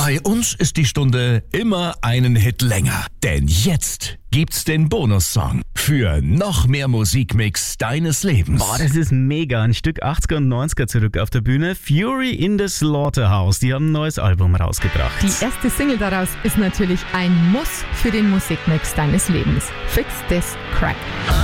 Bei uns ist die Stunde immer einen Hit länger. Denn jetzt gibt's den Bonussong für noch mehr Musikmix deines Lebens. Boah, das ist mega. Ein Stück 80er und 90er zurück auf der Bühne. Fury in the Slaughterhouse. Die haben ein neues Album rausgebracht. Die erste Single daraus ist natürlich ein Muss für den Musikmix deines Lebens. Fix This Crack.